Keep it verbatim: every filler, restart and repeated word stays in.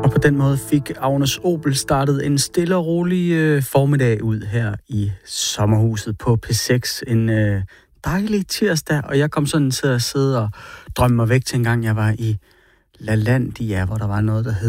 Og på den måde fik Agnes Obel startet en stille og rolig øh, formiddag ud her i sommerhuset på P seks. En øh, dejlig tirsdag, og jeg kom sådan til at sidde og drømme mig væk til en gang, jeg var i LaLandia, hvor der var noget, der hed